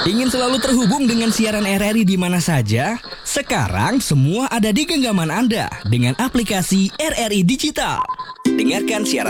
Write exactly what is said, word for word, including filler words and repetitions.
Ingin selalu terhubung dengan siaran R R I di mana saja? Sekarang semua ada di genggaman Anda dengan aplikasi R R I Digital. Dengarkan siaran